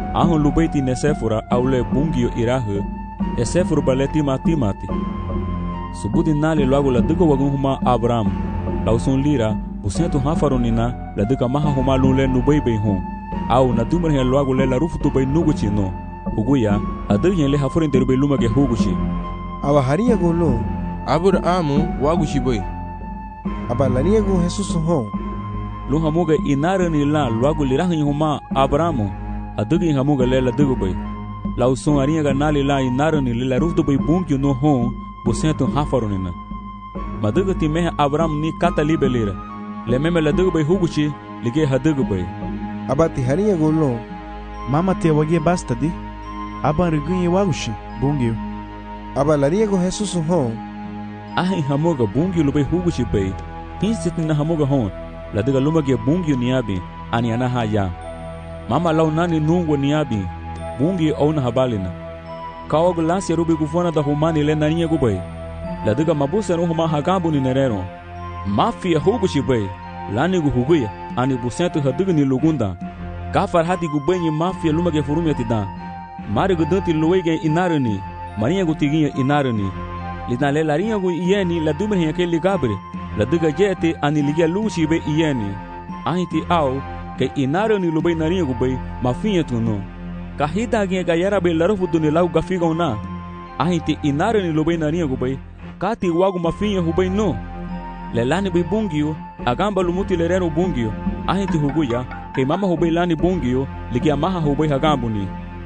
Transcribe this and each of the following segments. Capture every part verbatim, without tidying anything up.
ahon lubaiti ne Sefura aule bungio irahe e Sefura baleti mati mati subudi nale logo la duga wagun huma Abraham lauson lira busentu hafaronina la duga maha huma lule nubai bei hon au na dumar he logo le la rufutu bei nuguchi no uguya adu yen le haforin derbe lumage huguchi aba haria golo Abrahamu waguchi bei aba lania go Jesus hon lu hamuga inara ni la logo lirahin huma Abrahamu adugi hamuga le la duga bei lauson arinha ga nale la inara ni la rufutu bei bungio no hon busentu hafaronina maduga ti meha Abraham ni kata libelira le meme la duga bei huguchi lige haduga bei abati haria golo mama te wage basta di aba rigunye wagushi bungio aba laria go Jesus hon ahin hamoga bungio lo bei huguchi bei pinsit na hamoga hon la duga lumage bungio niabi ani ana haya mama lau nani nungo niabi bungio ona habalina kawago lansi rubi gufona da humani le naniya gubai la duga mabusa no huma hagabu ni nerero mafia huguchi bei lani gu huguya ani busentu haduga ni lugunda kafar hati gubenye mafia lumage furumya tida mari gudanti luwege inarani mariya gutigiya inarani lina le larinha gu ieni la dumre he ke ligabre la duga jete ani ligia lushi be ieni ahiti au ke inarani lubei nariya gubai mafia tuno kahida ge gayara be larufu duni lau gafiga na ahiti inarani lubei nariya gubai kati wagu mafia hubai no lelani be bungio agamba lumuti lerero bungio ahiti huguya ke mama hubai lani bungio ligia maha hubai hagambuni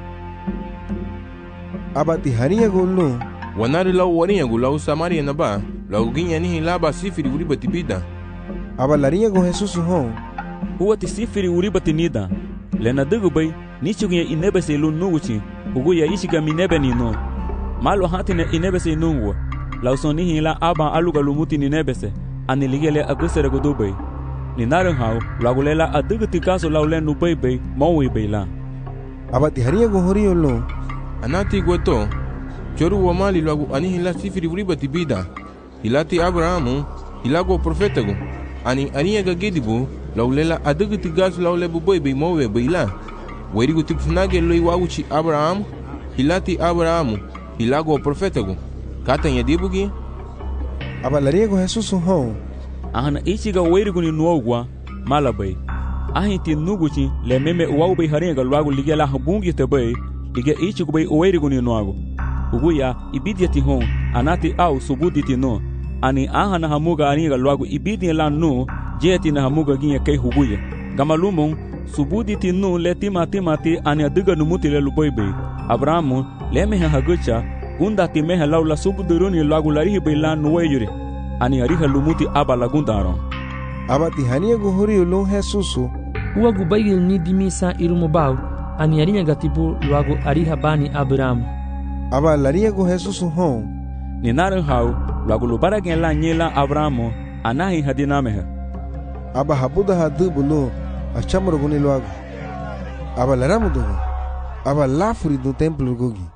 abati haria golo wanari lau warinha gu lau Samaria na ba lau ginya ni laba sifiri uriba tibida aba laria go Jesus hon huwa ti sifiri uriba tinida lena dugu bai nichugiya inebese lu nuguchi huguya ishiga minebe ni no malo hatine inebese nungwa lau sonihi la aba aluga lumuti ninebese ani ligele agusere gudubai ni naran hau lagulela adugu tikaso lau le nubai bai maui bai la abati haria go horio lo anati gweto choru wa mali lagu ani hila sifiri uriba tibida hilati Abrahamu hilago profetago ani ania gagedibu laulela adugu tigaso laule bubai bai maui bai la werigu tipfunage loi waguchi Abraham hilati Abrahamu hilago profetago kata nyadibugi aba laria go Jesus hon ahana ichiga werigu ni nuogwa malabai ahiti nuguchi le meme uwau bai haringa luagu ligia la habungi te bai ligia ichigu bai werigu ni nuagu uguya ibidiati hon anati au subuditi no ani ahana hamuga haringa luagu ibidi la no jeti na hamuga ginya kai huguya gamalumon subuditi no le timati mati ani aduga numuti le lubai bai Abrahamu le meha hagucha gunda ti meha laula subuduruni luagu larihi bai la nuweyuri ani ariha lumuti aba lagundaro abati haria go horio lo Jesus uwa gubaigil ni dimisa irumobau ani arinya gatibu luagu ariha bani Abraham aba laria go Jesus hon ni naran hau luagu lubara gen la nyela Abrahamu anahi hadinameha aba habuda hadu bulo achamro guni luagu aba laramu do aba lafuri do templo gogi.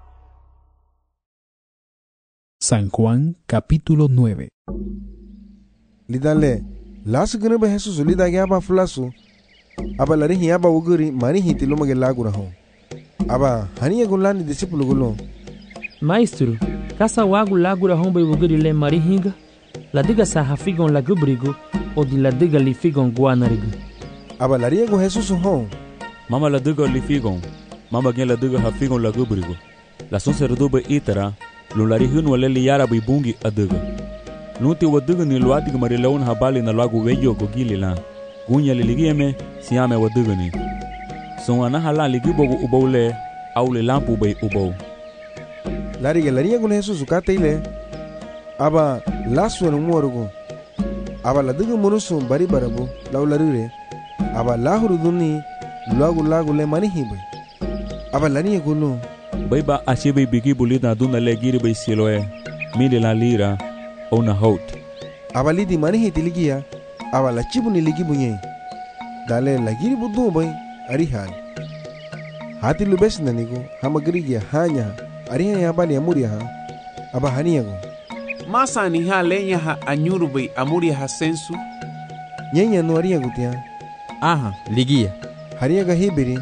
San Juan capítulo nueve. Lidale lasu gene ba Jesus lida ga ba flasu aba lari hi aba uguri mari hi tilo mage lagura ho aba haniya gulani discípulo gulo maestro kasa wagu lagura ho bai uguri le mari hinga la diga sa hafigon la gubrigo o di la diga li figon guanarigo aba lari go Jesus ho mama la diga li figon mama gen la diga hafigon la gubrigo la son serdo be itara lo lari hun wala li yara bai bungi adiga nuti wadiga ni luadiga mari laun habali na lagu weyo go gilila gunya liligeme siame wadiga ni son ana hala ligibogo ubole aule lampu bai ubo lari ge lari go Jesus ukate ile aba lasu no morugo aba ladiga munusu bari barabo law larire aba lahuru duni lagu lagu le mani hibe aba lari go no bai ba ashibe bigi bulida duna le giri bai siloe mili la lira ona hot abali di mani hitiligia abala chibuni ligi bunye dale lagiri budu bai ari hal hati lubes nanigo hamagrigia hanya ari hanya bani amuria ha aba haniago masa ni ha lenya ha anyuru bai amuria ha sensu nyenya no ari agutia aha ligia hariaga hibiri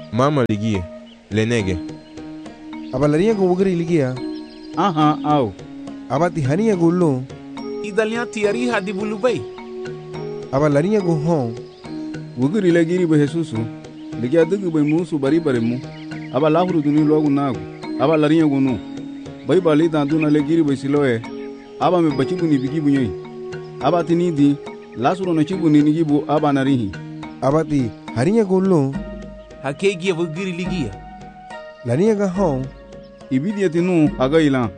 mama ligie lenege aba larinha go wugri ligia aha au aba ti hania go lo Idalian tiariha di bulubay. aba larinha go hon wugri le giri be Jesus ligia dugu be musu bari bare mu aba lahuru duni logu nagu aba larinha go nu bai bali dan duna le giri be siloe aba me bachibu ni bigibu nyoi aba tinidi lasuro no chibu ni nigibu aba narihi aba ti hania go lo Hakegi wugri ligia. larinha ga hon ibidi tinu aga ila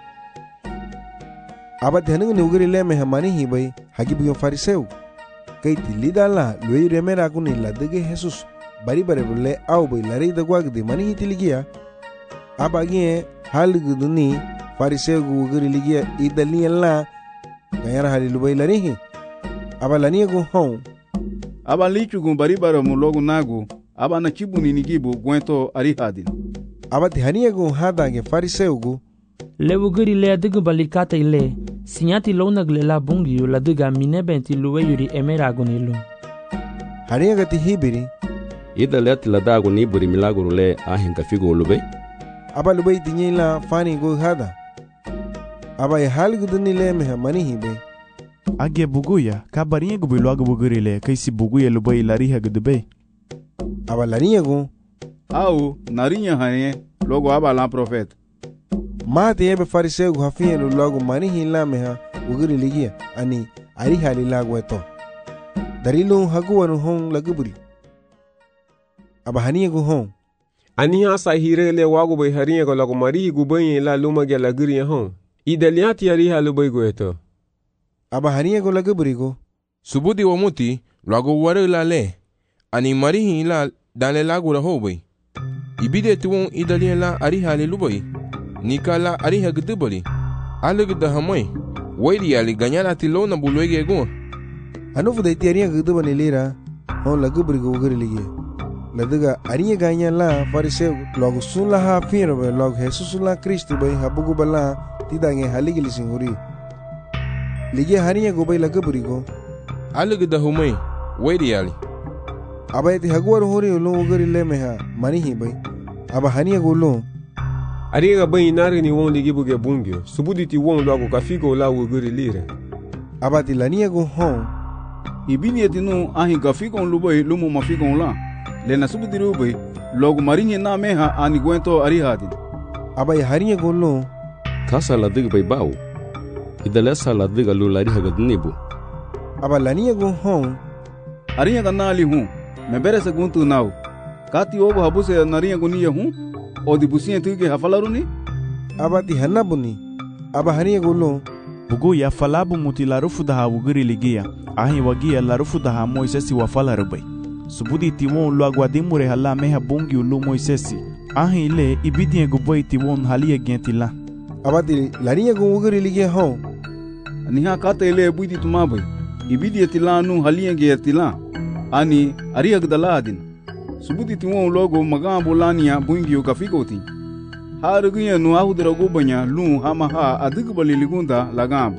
aba ti hanu ni wugri le me hamani hi bai hagibu fariseu kai ti lidala loi remera ku ni ladege Jesus bari bare bulle au bai lari da gwag de mani hi ligia aba gie halgu ni fariseu gu wugri ligia idali la gayara hali lubai lari hi aba lania go hon aba lichu gu bari bare mu logu nagu aba na chibu ni nigibu gwento ari hadin aba ti hania go hada ge fariseu gu Le wugri le adigu balikata ile. Sinyati lonag le la bungi la diga minebenti luwe yuri emeragun ilu. hania ga ti hibiri ida let la dago ni buri milagro le ahin ka figo lube aba lubai ti nyila fani go hada aba e halgu ni le me hamani hi bai Age buguya ka barinha go biloga wugri le kai si buguya lubai lariha gudbe aba larinha go au narinya hane logo aba la profet ma te ebe fariseu gu hafia lu logo mani hi la me ha wugri ligia ani ari hali la go eto darilu hagu anu hon laguburi aba hania go hon Ani asa hire le wago bai harinha go lago mari gu bai la luma ge la giri hon. Idaliati ari halu bai go eto. aba hania go laguburi go subudi wa muti lago ware la le ani mari hi la dale lago la hobai ibide tuwon idalien la ari hali lubai nikala ari hagdubali alig da hamai waidi ali ganyala tilona bulwege go anu fu de tiaria gudu bani lira hon laguburi go wugri ligia ladiga arinha ganya la fariseu logo sun la ha firo be logo Jesus la Cristo bai habugu bala tidange haligili singuri ligia harinya go bai laguburi go alig da humai waidi ali aba ti haguar hori lo wugri le me ha mani hi bai aba hania go lo Ariga bai nari ni won ligi buge bungio. Subudi ti won lago ka figo la wugri lire. aba ti lania go hon ibidi tinu ahi gafiko lubai lumu mafiko la le na subudi rubai logo marinha na meha ani gwento ari hadin aba e harinya go lo kasa la dig bai bau ida lesa la dig lu lariha gadnibu aba lania go hon arinya ganali hu me bere seguntu nau kati ogo habuse narinya guniya hu odi businya tuge hafalaruni aba ti hanabuni aba harinya go lo buguya falabu muti larufu da wugri ligia ahi wagia larufu da Moisesi wa falarbai subudi ti won lo aguadimure hala meha bungi ulu Moisesi ahi le ibidi go boy ti won halia gentila aba ti lania go wugri ligia hon ani ha kata ile buidi tumabai ibidi tilanu halia getila ani ariya gdaladin subudi ti won logo magambo lania bungi gafiko ti harugiya nu ahudra gubanya lu hama ha adigbali ligunda lagamba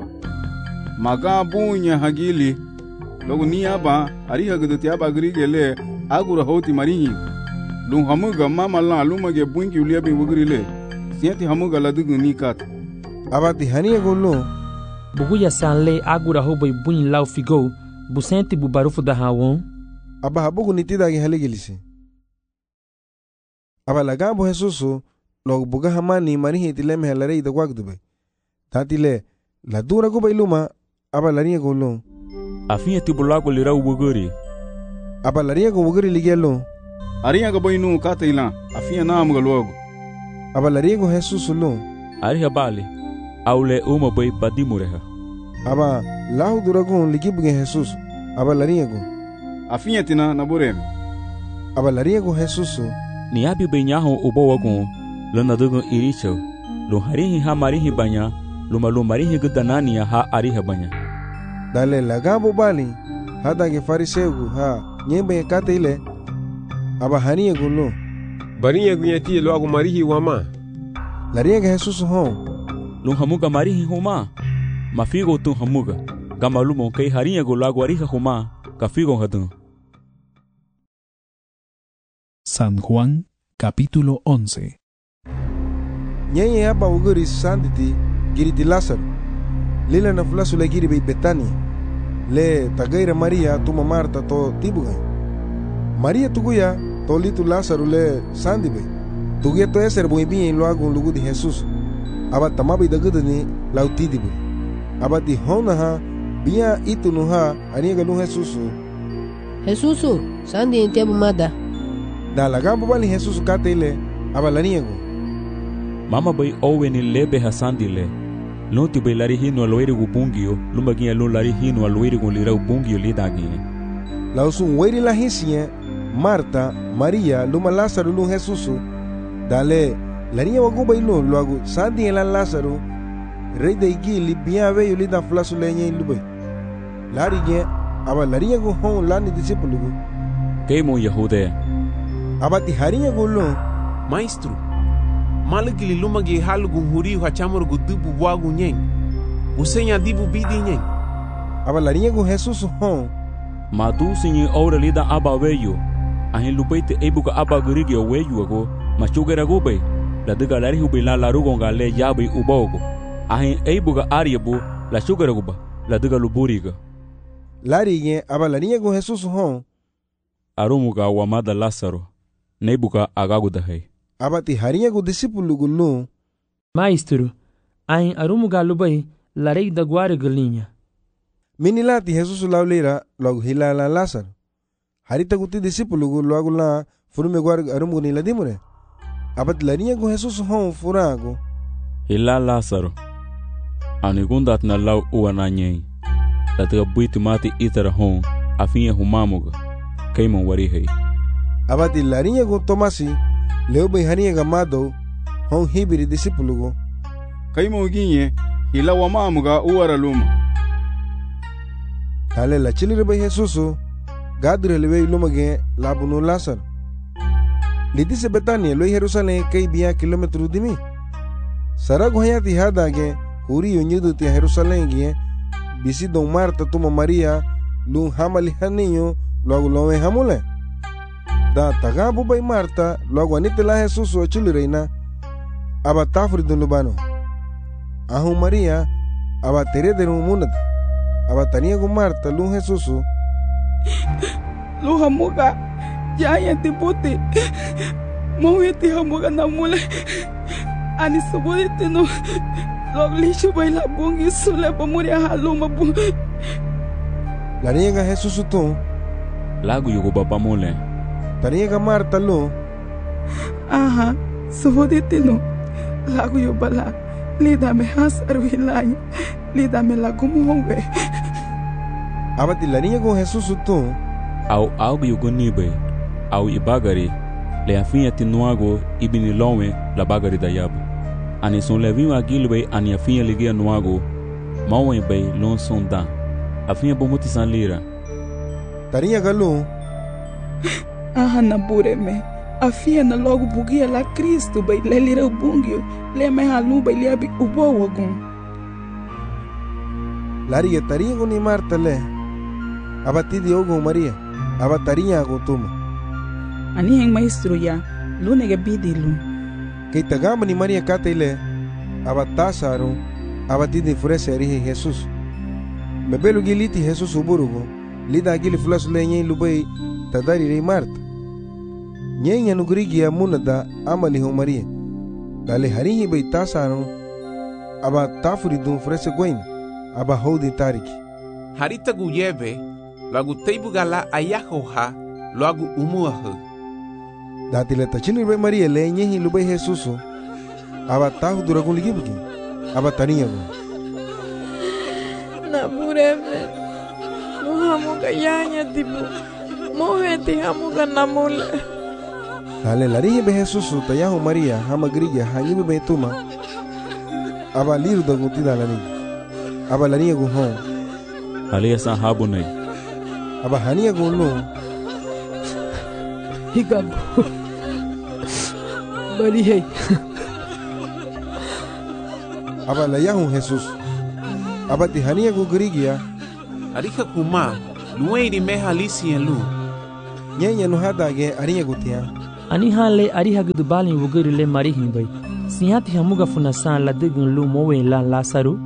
magabunya hagili logo niaba ariha gdoti aba grigele agura hoti marihi lu hamuga mama la lumage bungi uliabi wugrile siati hamuga ladugu nikat aba ti hania go lo Buguya sanle agura hobai bun lau figo. Busenti bubarufu da hawon. aba habugu nitidagi haligilisi aba lagambo Jesusu logo buga hamani mani hi tileme halare ida gwagdube tatile la dura go bailuma aba larinha go lo Afinha ti bulago lira wugri aba larinha go wugri ligia lo ariya ga boinu kata ila afia na amga logo aba larinha go Jesusu lo ariha bale aule uma bai padimureha aba lahu dura go ligi buge Jesus aba larinha go afia tina na borem aba larinha go Jesusu ni abi bai nyaho ubo wagon lana dugo iricho lo harihi ha marihi banya lo malu marihi gudanania ha ariha banya dale lagambo bali hada ge fariseu gu ha nyembe kata ile aba hania go lo Barinha gunyati logo marihi wama. larinha ge Jesus hon lo hamuga marihi homa mafigo tu hamuga gamalumo kai harinha go lago ariha homa kafigo hadun San Juan capítulo once. Nyenye hapa uguri sanditi giriti Lázaro. Lila na flasu le giri bei Betania. Le tagaira Maria tuma Marta to tibuga. Maria tuguya to litu Lázaro le sandi bei. Tuguya to eser boi bien lo agun lugu di Jesus. Aba tamabi dagudani lautidi bei. Aba di hona ha bia itu nuha aniga lu Jesus. Jesus, sandi entiabu mada. Da lagambo bali Jesus kate ile aba laniego. Mama bai owe ni lebe hasandi le. Lonti bai lari hino aloiri gu bungio, lumba ginha lon lari hino aloiri gu lira bungio li dagi. Lausun weri la hisie, Marta, Maria, luma Lázaro lun Jesus. Dale, larinha wagu bai lun loagu sandi ela Lázaro. Rei de igili bia veio li da flasu lenye lubai. Lari gen aba larinha gu hon lani discípulo gu. Keimo Yahude. Aba ti harinha gu lun. Maestro, malagili lumagi halugu huriu hachamurgu dubu wagu nyeng. Usenya dibu bidi nyeng. Aba larinha gu Jesus hon. Madu sinyi ora lida aba veio. Ahin lupaite ebuka aba gurigi o veio ago. Machugera gubei. La diga lari hubi la larugonga le yabi ubogo. Ahin ebuka ariabu la sugera guba. La diga luburiga. Lari gen aba larinha gu Jesus hon. Arumuga wamada Lázaro. Nebuka agagudahei. Aba ti harinha gu discípulo gu lun. Maestro, ahin arumuga lubai larei da guare galinha. Minilati Jesus lauleira logo hilala Lázaro. Harita guti discípulo gu logo la furume guar arumu ni ladimure. Aba ti larinha gu Jesus hon furago. Hila Lázaro. Anigundat na lau uana nyei. Latiga buiti mati itara hon afinha humamuga. Keimon warihei. Aba ti larinha gu Tomasi leu bai harinha gamado hon hibiri discípulo gu. Kaimo ginye hila wamamuga uara luma. Tale la chilire bai Jesus gadre lewei luma gen labuno Lázaro. Lidise Betania loi Jerusalén kei bia kilometro dimi. Sarago hayati hada gen huri onyidu ti Jerusalén gen bisi don Marta tuma Maria lun hamali haninho logo lowe hamule. Da tagabu bai Marta logo anite la Jesus o chilireina aba tafri dun lubano. Ahu Maria aba terede no munad. Aba tania gu Marta lun Jesus. Lu hamuga jaya tiputi. Mawiti hamuga namule. Ani subuditi no loglishu bai la bungi sule pamuri haluma bu. La niega Jesus tu. Lagu yugo baba mole. Taniega Marta lo. Aha, subuditi no. Lagu yubala. Lida me hasaru hilanya. Lida me lagumu honge. Abati la niega Jesus tu. Au algo yugo nibe. Au ibagari. Le afinha tinuago ibini lonwe la bagari da yabu. Ani son levinho agilbe ani afinha ligia nuago. Mawen bay lon sondan. Afinha bomuti san lira. Tarinha galo. Aha na bureme. Afia na logo bugia la Cristo bay le lira ubungio. Le me halu bay le abi ubo wagun. Laria tarinha go ni Marta le. Abati di ogo Maria. Abatarinha go tuma. Ani heng maestro ya. Lune ge bidi lu. Kei tagama ni Maria kate ile. Abatasaru. Abati di frese arihe Jesus. Mebelu giliti Jesus uburugo. Lida gili flasu le nyen lubai tadari rei Marta. Nyen yanu grigi ya munada amali ho Maria. Dale harihi bai tasaru. Aba tafuri dun frese gwen. Aba hodi tariki. Harita guyebe. Lagu teibu gala ayahoha. Lagu umuahe. Dati le tachili bai Maria le nyen lubai Jesus. Aba tahu duragun ligibuki. Aba taniya go. Na bureme. Hamuga yanya tibu. Moheti hamuga namule. Dale larihe be Jesus tayahu Maria hama grigya hanyibe be tuma. Aba liru da guti dalani. Aba larihe gu hon. Alia san habunai. Aba haniya gu no. Higabu. Barihe. Aba layahu Jesus. Aba ti haniya gu grigya. Arika kuma, luei di meha lisi en lu. Nyenya no hada ge ariya gutia. ani hale ari hagdu balin wuguri le mari himbai siati hamuga funa san la digun lu mowe la Lasaru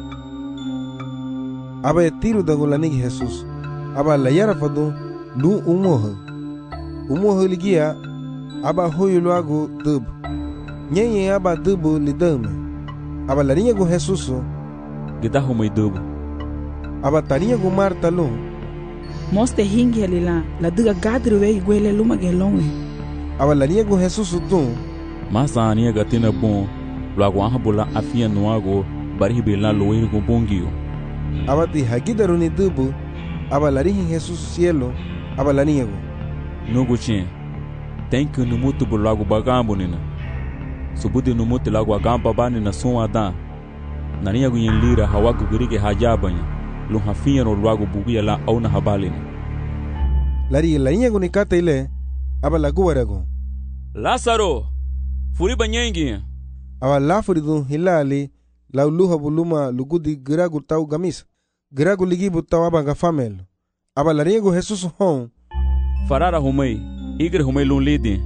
aba tiru dagulani Jesus aba la yara fadu lu umoh umoh ligia aba hoyulu agu dub nyenye aba dubu lidame aba larinha go Jesus gida homai dub aba tarinha go Marta lu moste hingi alila la diga gadru we gwele luma gelonwe aba larinha go Jesus tu masa ania gatina bom logo ahabula afia noago bari bela loir go bongio aba ti hagidaru ni dubu aba larinha Jesus cielo aba larinha go nogo chen tem que no muto bulago bagambo nina subudi no muto lago agamba bani na som ada narinha go yen lira hawago gurige hajabanya lo hafia no lago bugia la au na habalina lari larinha go ni kata ile aba lago warago Lazaro furi banyengi aba lafuridu hilali lauluha buluma lugudi giragu tau gamis giragu ligibu tau aba gafamel aba larinha go Jesus hon farara humei igre humei lun lidi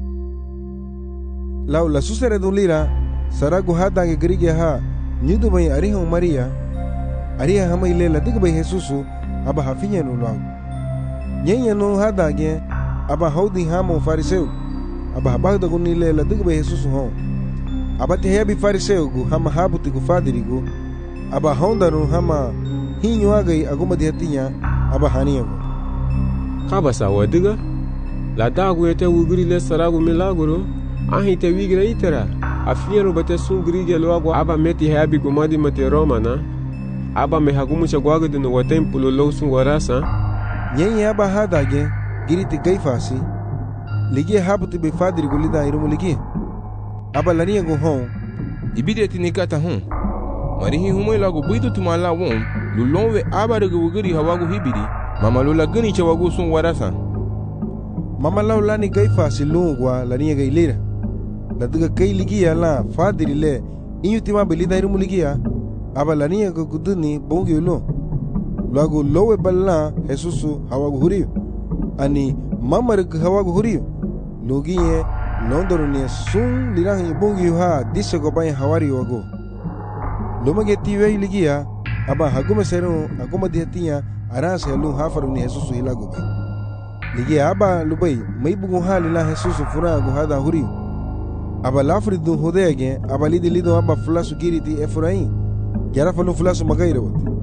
lau la susere dun lira saragu hadange grige ha nyudu bai ariha Maria ariha hamai le la diga bai Jesus aba hafinya no lagu nyenya no hadange aba haudi hamo fariseu aba habagda guni le la diga bai Jesus hon aba te hebi fariseu gu hama habuti gu fadirigu aba honda no hama hinyo agai aguma diatinya aba haniya gu kaba sa wadiga la dagu ete wugri le saragu milagro ahi te wigra itera afiero bate sungri ge logo aba meti hebi gu madi mate romana aba me hagumu chagwaga de no watempulo lo sun warasa nyenya aba hadage giriti gaifasi ligi habuti be fadirigu lida irumu ligi aba larinha go hon ibide tinikata hon marihi humoi lago buidu tumala won lulonwe aba de wugri hawagu hibiri mama lula gani chawagu sun warasa mama laula ni gaifa silungwa larinha gailira la diga kai ligia la fadiri le inyutima belida irumu ligia aba larinha go guduni bongi ulo lago lowe balla Jesus hawagu huriyo ani mama rig hawagu huriyo logiye londoro ni sun lirang bongi ha disogo bai hawari wago lomage tiwe ligia aba haguma sero aguma diatinya arasa lu hafaru ni Jesus hilago bai ligia aba lubai mai bugu halila Jesus fura go hada huri aba lafridu hodege aba lidi lido aba flasu giriti efrain yara falu flasu magairo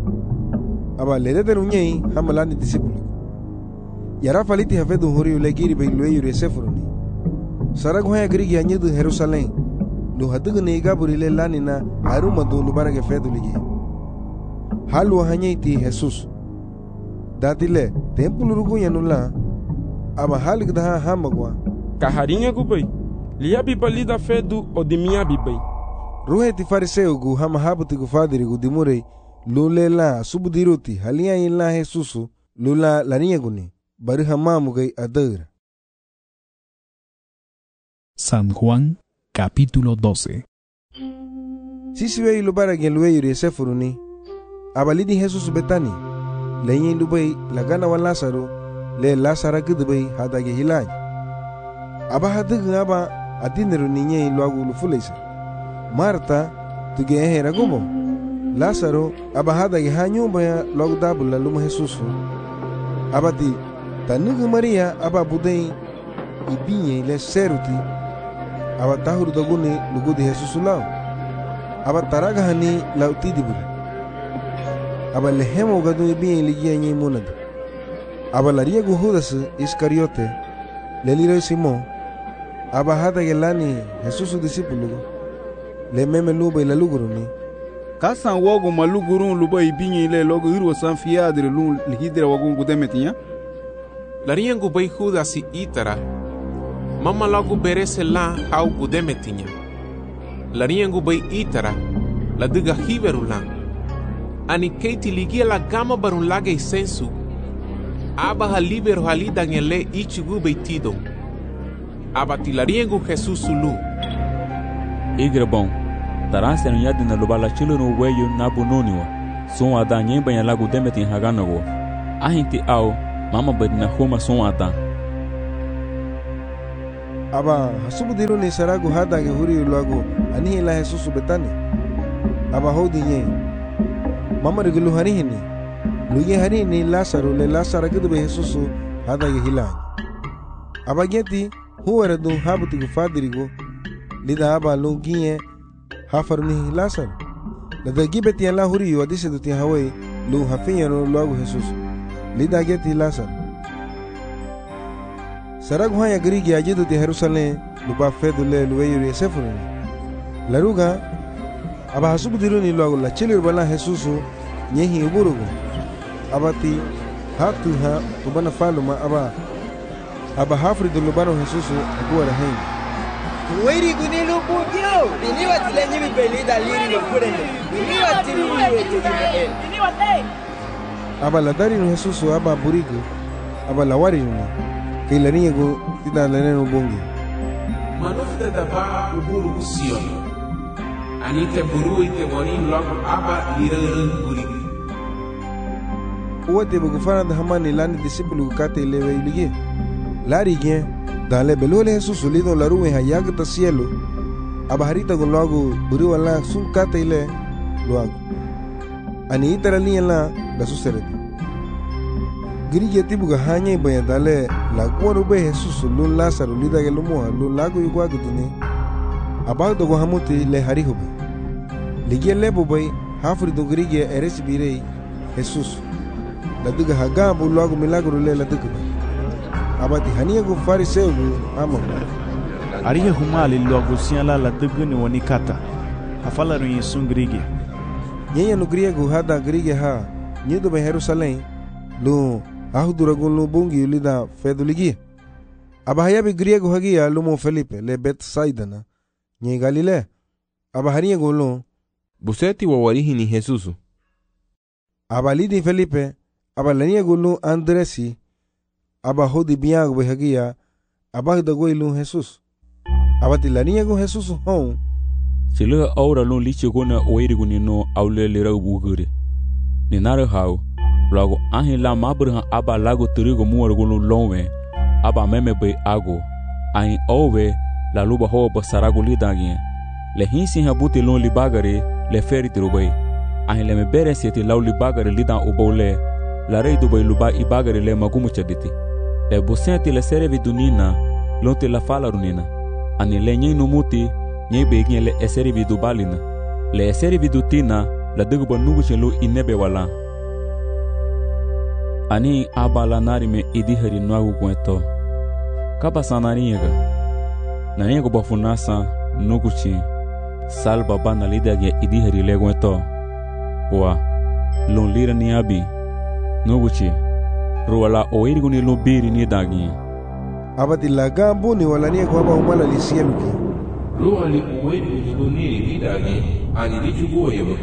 aba lededer unyei hamalani disipulu yara faliti hafedu huri legiri bai lueyu sefroni sarag hoya grigi anyedu Jerusalem lu hadugu ne gaburile lanina haruma do lubarage fedu ligi halu hanyeiti Jesus datile tempulu rugu yanula aba halik daha hamagwa kaharinha gubai liabi balida fedu odimia bibai ruheti fariseu gu hama habuti gu fadiri gu dimurei lulela subudiruti halia illa Jesus lula larinha guni bari hamamu gai adar. San Juan capítulo doce. Sisi wei lubara gen luwe yuri sefuruni abalidi Jesus betani lenye lubai lagana wa Lazaro le Lazara gudbai hadage hilaj aba hadugu aba adiniru ninye luagu lufulesa Marta tuge ehera gumo Lazaro aba hadage hanyumba ya luagu dabula luma Jesus abati tanugu Maria aba budei ibinye le seruti aba tahuru daguni lugudi Jesus lao aba taraga hani lauti dibul aba lehemo gadu ibinye ligia nye munad aba laria gu Judas Iscariote leliro Simon aba hada gelani Jesus discípulo le meme luba ila luguruni kasan wogo malugurun luba ibinye le logo irwo san fiadre lu lihidra wagun gudemetinya laria gu bai Judas itara mama logo berese la hau gudemetinya laria gu bai itara la diga hiberula ani keiti ligia la gama barun lage sensu aba ha libero halida ngele ichigu beitido aba tilariengu Jesus sulu igre bom tarase no yadi na lubala chilo no weyo na bunoniwa son ada nyemba ya lagu demeti haganago ahinti au mama bedna homa son ada aba hasubudiru ni saragu hada ge huri luagu anihi la Jesus betani aba hodi nye mama regulu hani hini luye hani ni Lazaro le Lazaro ge be Jesus hada ge hilang aba geti huwa du habuti gu fadirigo lida aba lungiye hafarni Lazaro lada gibeti ala huri yo adise du ti hawai lu hafiya no luagu Jesus lida geti Lazaro saragu haya grigi ajidu ti Jerusalem luba fedu le luweyuri sefuri laruga aba hasubudiru ni luagu la chilir bala Jesus nyehi uburugu abati hatu ha ubana faluma aba aba hafri du lubano Jesus aguara hen Wiri gunilu bugyo bini watilenyi bibeli daliri no kurende bini watiri wiri bini wate aba la dari no Jesus aba burigu aba la wari no kay la niya go tita la neno bongi manufta daba uburu kusion anite buru ite wani log aba lirere burigu uwate bugu fana da hamani lani disipulu kate lewe iligi lari gien dale belole Jesus lido la ruwe hayag ta cielo aba harita go logo buru wala sun kate ile logo ani itara liya la la suserete Grigi tibu ga hanya baya dale la kuaru be Jesus lu Lazaro lida ge lumo lu lagu igwa gudune abag do go hamuti le hari hobe ligi lebo bay hafri do grigi eres birei Jesus la duga haga bu lagu milagro le la duga abati hania go fariseu amo arihe humali logo siala la duga ni wonikata hafala ru yesun grigi nyenya no griego hada grigi ha nyido be Jerusalem lu ahuduragun lu bungi lida feduligi abahaya bi griego hagia lumo Felipe le Betsaida na nye Galile abahania golo buseti wa warihi ni Jesus abalidi Felipe abalania golo Andresi abahodi biag be hagia abahda goilu Jesus abatilania go Jesus hon sila aura lu lichi gona oiriguni no aule lera bugure ni nare hau Lago ahi la mabrha aba lago turigo muargulu lonwe aba meme be ago ahi owe la luba ho basarago lidagi le hinsi habuti lon libagare le feri tirubai ahi le me bere sieti law libagare lidan ubole la rei dubai luba ibagare le magumu chaditi le busenti le serevi dunina lonte la fala runina ani le nyi numuti nyi begin le eserevi dubalina le eserevi dutina la dugo nugu chelu inebe wala ani abala nari me idi hari nwagu kweto kaba sanari yega nani yego bafunasa nuguchi salba bana lidage idi hari le kweto wa lon lira ni abi nuguchi ruwala oirigu ni lubiri ni dagi abati lagambu ni wala ni kwa ba umala lisieluki ruwali oirigu ni luniri ni dagi ani lichugo yebo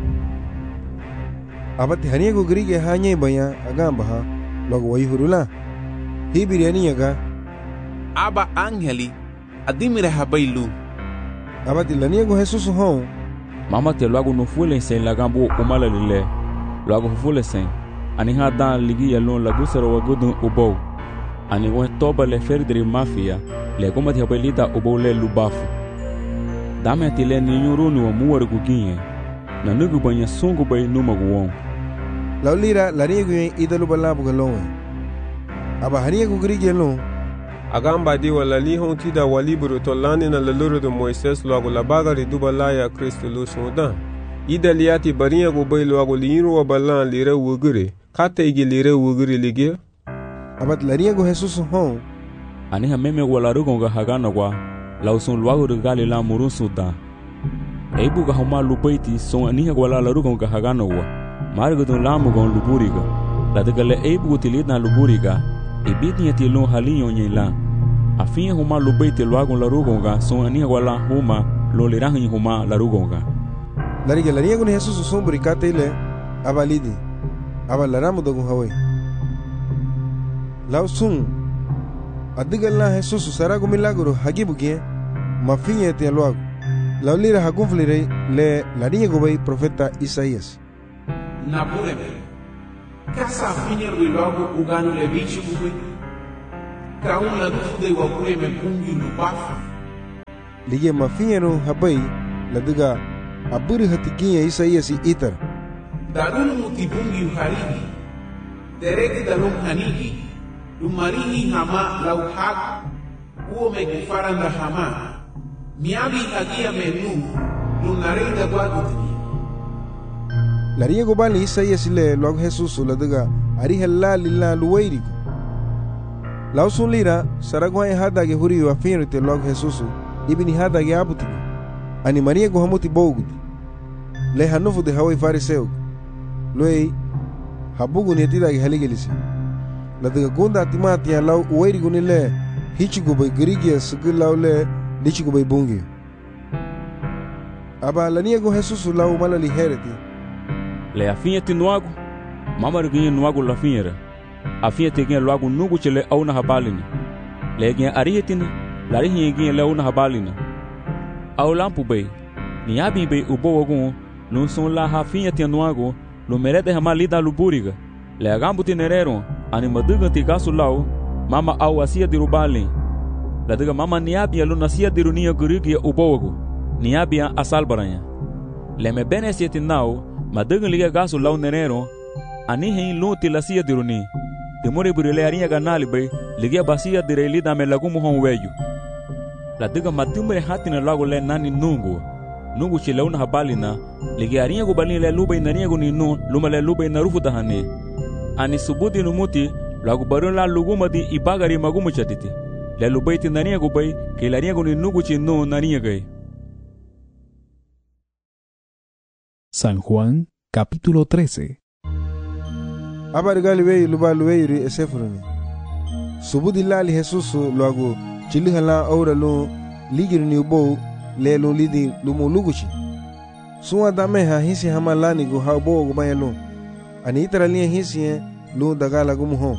abati haniego grige hanya baya agamba ha logo wayhurula hibiriani yaga aba angeli adimire habailu abati laniego Jesus hon mama te logo no fule sen lagambo umala lile logo fule sen ani ha dan ligi yalon la gusaro wagudu ubo ani won toba le ferdri mafia le goma te habelita ubo le lubafu dame te le ni nyurunu wa muwar guginye na nugu banya sungu bay numagu won laulira laniego idalu balabu galon aba haniego grige lon agamba di wala li hon tida walibro to lani na leloro de Moises logo la bagari dubala ya Kristo lo soda ida liati bariya go bay logo liiro wa balan lire wugure kata igi lire wugure lige abat laniego Jesus hon ani ha meme wala rugonga hagana kwa lausun logo de galila murun suda eibu ga homa lubaiti son ani ha wala la rugonga hagana wa margo don lamu gon luburiga la de gale eibu utilidna luburiga ibidnya ti lo halinyo nyela afia huma lubaiti logo la rugonga son ani ha wala huma lo lirahi huma la rugonga lariga laniego ni Jesus son burikate ile abalidi abalaramu dogun hawe lausun adigala Jesus sarago milagro hagibugie mafinya te logo laulira hagunflire le laniego bay profeta Isaías Napureme. Casa finir logo ugano le bichi bugwe. kaun la dufude wa kure me bungi lubafu. Lige mafiero habai la diga aburi hatiginya Isaia si itar. Darul muti bungi uharigi. Deregi dalum hanigi. Lumarihi hama lau hak. Uo me kufaranda hama. Miabi agia menu. Lunarida guadutini. Laria gobali Isaia sile log Jesus la diga ari hella lilla luwairigo. Lausun lira saragwai hadage huri wa finrite log Jesus ibni hadage abutigo. Ani Maria go hamuti bogudi. Le hanufu de hawai fariseu. Loi habugu netida ge haligelisi. La diga gunda timati ya lau uwairigo ni le hichigo bay girigia sigulaw le lichigo bay bungi. Aba lania go Jesus lau malali hereti. Le afinha ti nuago, mama reginha nuago la finha. Afinha te ginha luago nugu chele au na habalina. Le ginha arihetina, la rihinha ginha le au na habalina. Au lampu bay, ni abi bay ubo wagun, nun son la hafinha ti nuago, lo merete hamalida luburiga. Le agambu ti nerero, animaduga ti gasu lau, mama au asia di rubali. La diga mama ni abi alu nasia di runia gurigia ubo wagu, ni abi asalbaranya. Le me bene sieti nau, Madeng liga gaso lau nerero, ani hein lunti la sia diruni. Temore burile arinha ganali bay, liga basia direli da me lagumu hon weju. La diga matumre hatina lago le nani nungu. Nungu chileuna habalina, liga arinha go balin le lubay nania go ninu, luma le lubay narufu dahane. Ani subuti numuti, lago barun la luguma di ibagari magumu chatiti. Le lubay ti nania go bay, ke la arinha go ninu chinu nania gay. San Juan, capítulo trece. Abargali wey luba luweiri esefroni. Subudi lali Jesus luago chilihala aura lu ligiri ni ubo le lu lidi lumu luguchi. Suwa dameha hisi hama lani go ha ubo go bayalo. Ani itara liya hisi lu dagala gumu ho.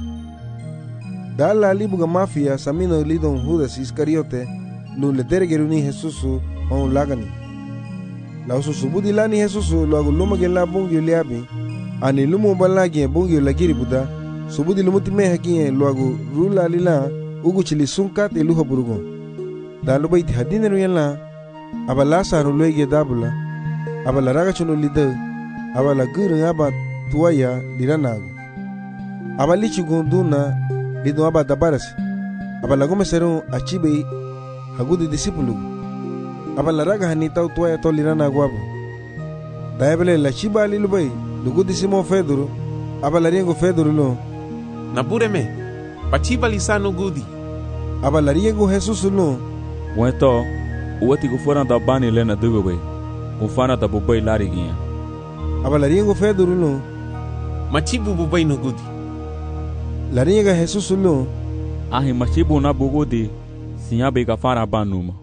Dala libuga mafia samino lidon Judas Iscariote lu ledergeru ni Jesus on lagani. La usu subudi lani Jesus luago luma gela bungi liabi. Ani lumu balagi bungi lagiri buda. Subudi lumuti me hakiye luago rula lila ugu chili sunkat e luha burugo. Da luba iti hadine ruyala. Aba la saru luege dabula. Aba la raga chuno lida. Aba la guru aba tuaya liranago. Aba lichi gunduna lido aba dabarasi. Aba la gome seru achibe hagudi disipulu. Aba la raga hanita tuaya to liranago aba. Da ebele la chiba lilubai. Lugudi Simon Fedoro, aba la riengo Fedoro lo. Napureme, pachiba lisano gudi. Aba la riengo Jesus lo. Bueno, uati go fora da bani lena dugobe. Ufana da bubai lariginha. Aba la riengo Fedoro lo. Machibu bubai no gudi. La rienga Jesus lo. Ahi machibu na bugudi. Sinyabe ka fara banuma.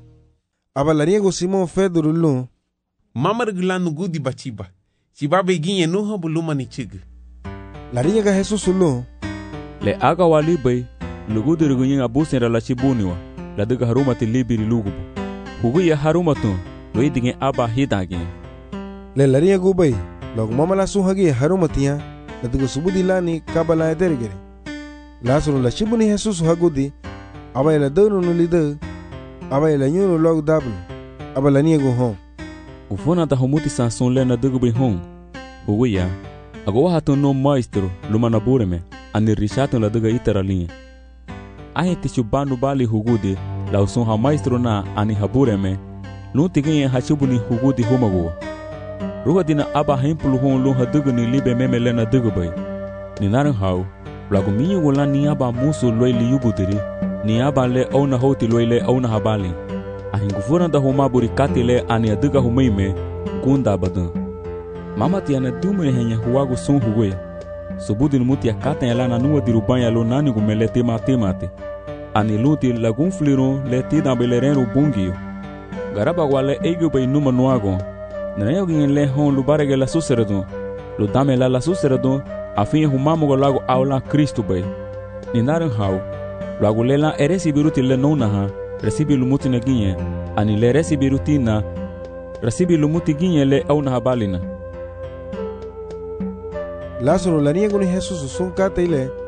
Aba la riengo Simon Fedoro lo. Mama regulano gudi bachiba. Chibabe ginye nuha buluma ni chig. La rienga Jesus lo. Le aga walibai, lugudi rugunyin abusen la chibuniwa, la diga haruma ti libiri lugubu. Hugu ya haruma tu, lo idinge aba hidage. Le la rienga bai, log mama la suhagi haruma tiya, la diga subudi lani kabala edergere. La sunu la chibuni Jesus hagudi, aba la donu no lida, aba la nyunu log dablu, aba la niego hon. Ufona da humuti sanson lena dugubi hong. Huguya, agowa hatu no maestro, lumana bureme, ani rishato la duga itara linha. Ahe tichubanu bali hugudi, la uson ha maestro na ani habureme, luntiginye hachubuni hugudi humagowa. Ruga dina aba hempulu hon lun ha dugu ni libe meme lena dugubay. Ni naran hau, lagu minyu wala ni aba musu loy li yubudiri, ni aba le ona hoti loy le ona habali. Ahingufuna da huma burikati le ani aduga humaime gunda badan. Mama tiana dumre henya huago son huwe. Subudi numuti akata yala na nuwa dirubanya lo nani gumele tema temate. Ani luti lagun fliro le tida belereno bungio. Garaba wale ego bay numa nuago. Nayo gin le hon lubarege la suseredon. Lo dame la la suseredon afin humamo go lago aula Cristo bay. Ni naran hau. Lago lela eresi biruti le nona ha. Recibi lumuti na ginye, ani le recibi rutina, recibi lumuti ginye le au na habalina. Lázaro la riengo ni Jesus son kate ile,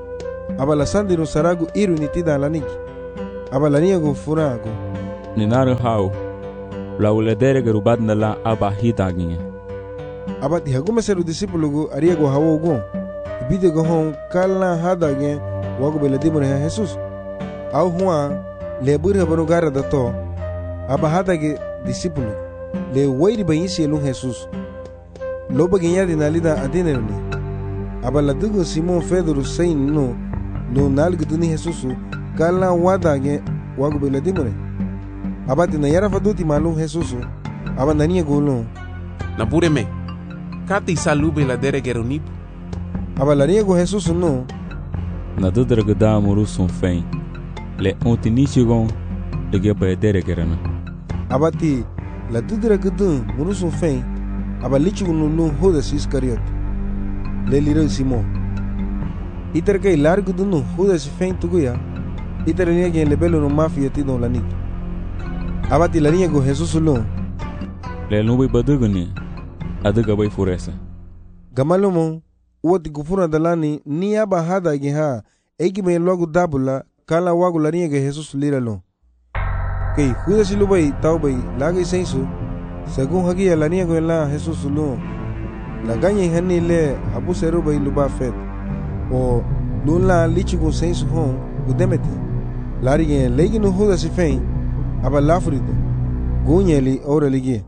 aba la sandino saragu iru ni tida laniki aba la niego furago ni naru hau la uledere ge rubadna la aba hitaginye aba ti hagume seru disipulugu ariego hawogo ibide go hon kala hadage wago beladimo ne Jesus au huwa le buri habano gara dato aba hadage disipulu le wairi bayisi elu Jesus loba ginya dinalida adinero ni aba la dugo Simon Pedro sein no no nalgu duni Jesus kala wadage wago beladimo ne aba tina yara faduti malum Jesus aba nania golo na bureme kati salube la dere geronip aba la niego Jesus no na dudra gada muru son fen le ontinichigon de ge ba dere gerana aba ti la dudra gada muru son fen aba lichu no no Judas Iscariot le liro Simon iter ke largo do no Judas fen tuguya iter niege le belo no mafia ti no lanik aba ti la niego Jesus no le no bay badugni adaga bay furesa gamalomo woti gufuna dalani ni aba hada giha egi me logo dabula kala wago la niege Jesus liralo kei Judas lubay taubay lagi sensu según hagi la niego la Jesus no la gañe hani le abu seru bay luba fet o nula lichigo sensu hon udemeti lari legi no Judas fein aba lafrido guñeli ora ligi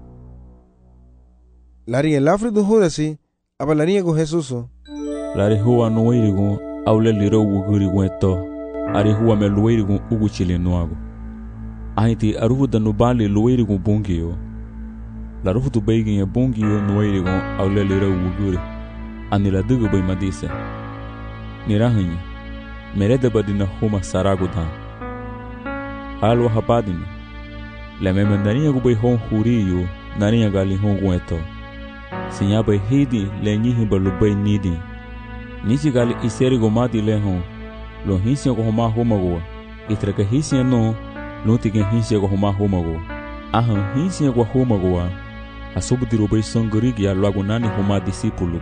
lari lafrido Judas aba la niego Jesus lari huwa no weirigo awle liro wuguri weto ari huwa me luweirigo ugu chile noago ahiti aruhu da no bali luweirigo bungio la ruhu tu beigin bungio no weirigo awle liro wuguri ani la dugo bay madise nirahanyi merede badina huma sarago da halwa hapadina la memendania go bay hon huriyo nania gali hon weto sinya bay hidi le nyihi balubay nidi nisi gali iseri go mati le hon lo hinsia go homa homago itraka hinsia no lo tigen hinsia go homa homago ahan hinsia go homago asubu dirobay songorigi ya lago nani homa disipulu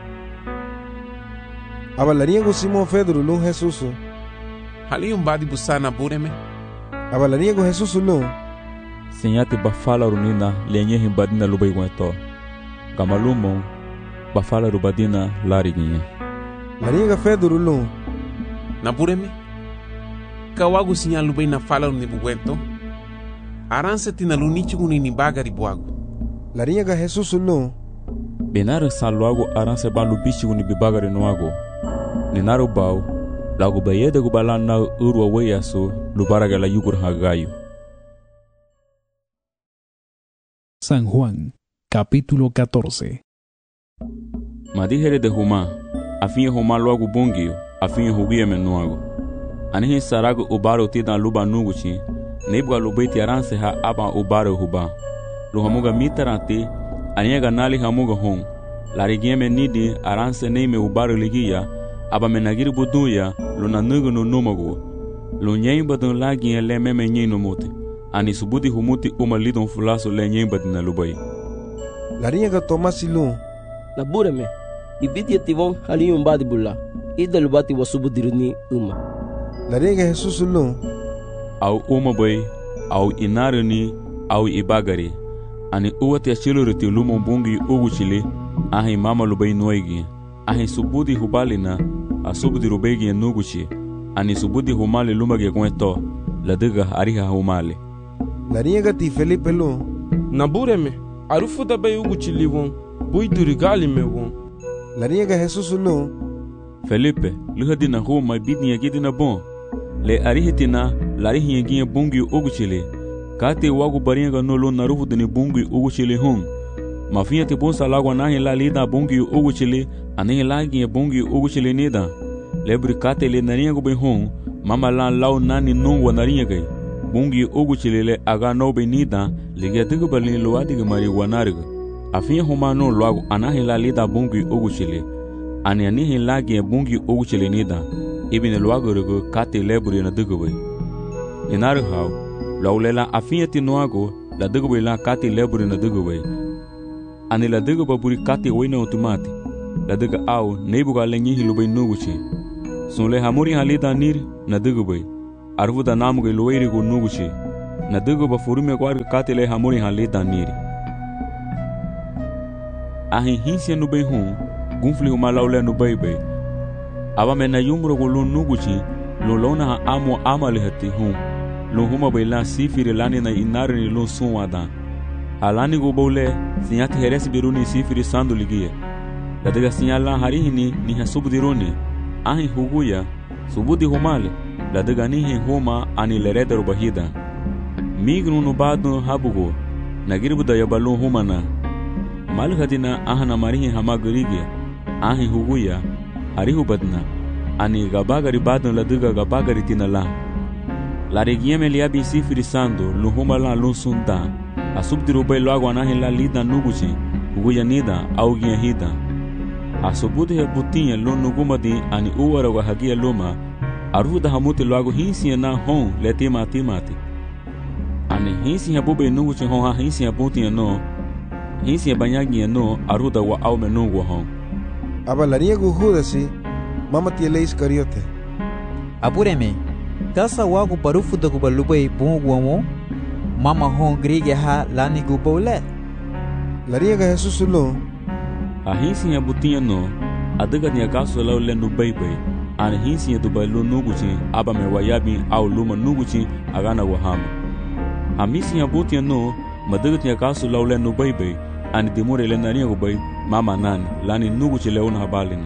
aba la niego Simon Pedro lo Jesus hali um badi busana bureme aba la niego Jesus no sinyati bafala runina lenye himbadina lubay weto gamalumo bafala rubadina lariginye la niega Pedro lo na bureme kawagu sinya lubay na fala ni buwento aranse tina lunichi ni bagari buago la niega Jesus no benare salwago aranse balu bichi ni bibagari noago ninaro bau lagu bayede go balana urwa weyaso lubaraga la yugur hagayo. San Juan, capítulo catorce. Madijere de Juma, afin Juma logo bungio, afin hubie menuago. Anihi sarago ubaro tida luba nuguchi, nebwa lubeti aranse ha aba ubaro huba. Luhamuga mitarante, aniega nali hamuga hon. Larigieme nidi aranse neime ubaro ligia, aba menagiri buduya, luna nugu no numago. Lunyemba don lagi le meme nyino mote. Ani subudi humuti uma lidon fulaso le nyemba dina lubai. Lariega Tomasi lu. Na bureme, ibidi ativon hali umbadi bula. Ida lubati wasubudiruni uma. Lariega Jesus lu. Au uma boy, au inaruni, au ibagari. Ani uwati achiluriti lumbungi ugu chile, ahi mama lubai noigi. Ahi subudi hubalina, asubudi rubegi nuguchi. Ani subudi humali lumage kweto, ladiga ariha humali. Lariega ti Felipe lu. Na bureme, arufu da bay ugu chili won, bui durigali me won. Lariega Jesus lu. Felipe, luhadina huma bidni yagidina bon. Le arihitina, larihi yagiya bungi ugu chili. Kate wagu barianga no lo narufu dini bungi ugu chili hon. Mafia te bonsa lagwa nahi la lida bungi ugu chili, anihi lagi bungi ugu chili nida. Lebri kate le nariango be hon, mama lan lau nani non wa nariangai. Bungi ugu chili le aga no be nida, ligia diga bali lo adiga mari wanariga. Afia homa no lagu anahi la lida bungi ugu chili. Ani anihi lagi bungi ugu chili nida. Ibine luago rigo kate lebri na diga be. Ninari hao, laulela afia ti noago, la diga be la kate lebri na diga be. Ani la diga baburi kate wena otomati. La diga au nebuga lenyi hilubay nuguchi. Sunle hamuri halida nir na dugu bay. Arvuda namuge luwairi gu nuguchi. Na dugu ba furume kwarga katile hamuri halida niri. Ahin hinsia nubay hun, gunfli huma laule nubay bay. Aba me na yumro gu lun nuguchi, lun lona ha amo amali hati hun. Lun huma bay lan sifiri lani na inari ni lun sunwada. Alani gu bole, sinyati heresi biruni sifiri sandu ligie. Ladiga sinyala harihini ni hasubudiruni. Ahin huguya, subudi humale, ladiga nihi huma ani lerederu bahida. Mignu nubadu habugo, nagiribuda yabalun humana. Malhadina ahana marihi hamagurigia, ahin huguya, harihu badna, ani gabagari badun ladiga gabagari tinala. Larigieme liabi sifiri sandu, luhumala lunsunda, asubdirubay loago anahin la lida nuguchi, huguya nida, augia hida. Asubudi he butinha lo nugumadi ani uwara wa hagia luma aruda hamuti loago hinsi na hon letima timati ani hinsi ha bube nugu chi hon ha hinsi ha butinha no hinsi banyagi no aruda wa au menungu hon abalaria gu hudasi mama tiele iscariote apureme kasa wagu parufu da gubalubay bunguamo mama hon grige ha lani gubole laria ga Jesus lo a hinsi ya butinha no adiga ni akaso la le no bebe an hinsi ya dubai lo nuguchi aba me wayabi au luma nuguchi agana wahama a misi ya butinha no madiga ni akaso la le no bebe an dimure le nani go bai mama nani lani nuguchi le una habalina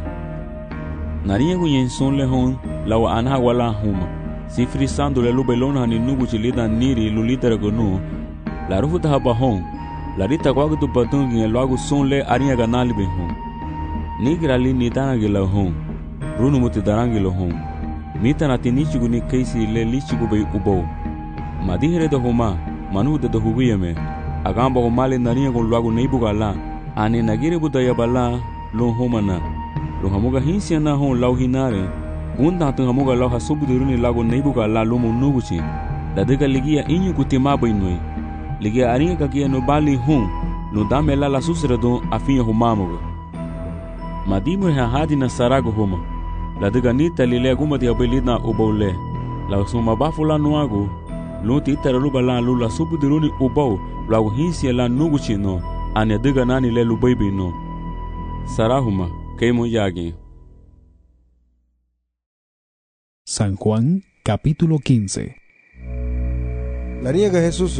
nari go yen son le hon lawa anha wala huma sifri sando le lo belona ni nuguchi lida niri lulitera go no la rufuta haba hon la rita kwagu tu patungi ya loagu sonle arinha ganali be hon. Nigra li nitanagi la hon. Runu muti darangi lo hon. Mita na tinichigu ni keisi le lichigu be ubo. Madihere do homa, manu de do huguyeme. Agamba ko mali narinha ko loagu neibuga la. Ani nagire buda yabala lo homana. Lo hamuga hinsia na hon lau hinare. Gunda tu hamuga lau hasubudiruni lagu neibuga la lumu nuguchi. La dega ligia inyu kutimaba inui. Ligia arinha kakia no bali hun, no damela la susrado afinha humamuga. Madimu ha hadi na sarago huma. La deganita lile guma di abelina ubole. La suma bafula nuago, lunti itaraluba la lula subudiruni ubau, la hinsia la nuguchi no, ane deganani le lubaby no. Sarahuma, keimo yagi. San Juan, capítulo quince. La riega Jesús.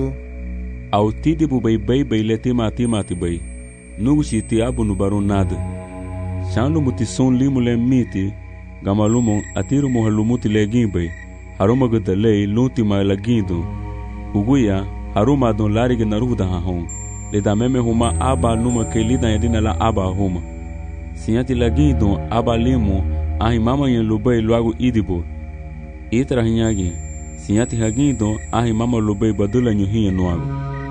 Autidi bu bay bay bay le tima tima ti bay. Nuguchi ti abu nu baru nada. Shanu muti son limu le miti. Gamalumo atiru mo halumuti le gimbay. Haruma gada le lunti ma la gindo. Uguya haruma don lari ge naruda ha hon. Le da meme huma aba numa ke lida yadina la aba huma. Sinyati la gindo aba limu ahi mama yen lubay luagu idibo. Itra hinyagi. Sinyati hagindo ahi mama lubay badula nyuhiya nuagu.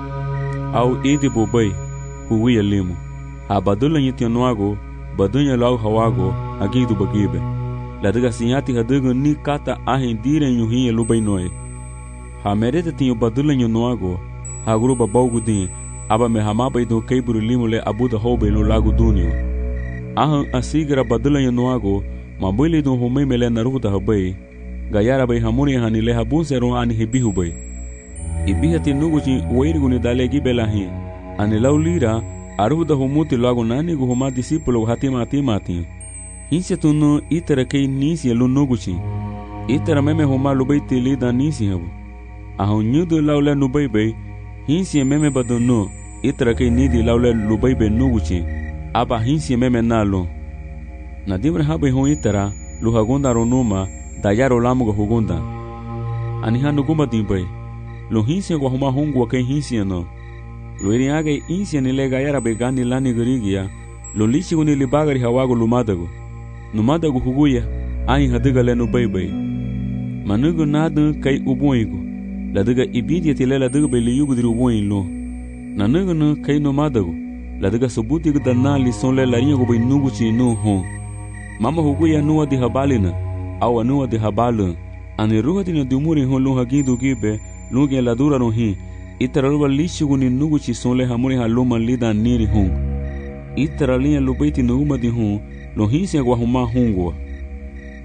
Au idi bobai uwiya limu a badula nyiti nuago badunya lau hawago agidu bagibe la daga sinyati hadaga ni kata ahin dire nyuhiya lubai noe ha merete tinyo badula nyu nuago ha guru babaugu din aba me hamaba do kaiburu limu le abuda hobe lo lagu dunyo ahan asigra badula nyu nuago mabuli do homei mele naruda habai gayara bai hamuni hanile habunseron ani hibihu bai ibihati nuguchi wairiguni dalegi belahi ani laulira aruda humuti lago nani gu huma discipulo hatima hatimati hinse tunu itara kei nisi lu nuguchi itara meme huma lubai tilida nisi habu ahu nyudu laule nubai bai hinse meme badunu itara kei nidi laule lubai bai nuguchi aba hinse meme nalo nadimre habai hon itara luhagunda ronuma dayaro lamuga hugunda ani hanuguma dimbai lo hinsia kwa huma hongu wa kai hinsia no lo iriage insia ni lega yara begani lani garigia lo lichi guni libagari hawago lumadago numadago huguya ahi hadiga leno baibai manugo nadu kai ubuigo ladiga ibidia tile ladiga beli yugo diri ubuin lo nanugo no kai numadago ladiga subuti gda nali son le larinha go bai nugu chi no hon mama huguya nuwa di habalina awa nuwa di habalun ani ruha dina dumuri hon lo hagidu gibe lungi la dura no hi itaraluba lishugu ni nugu chi sonle hamuri haluma lida niri hun itaralia lubaiti nuguma di hun lo hinsia kwa huma hungwa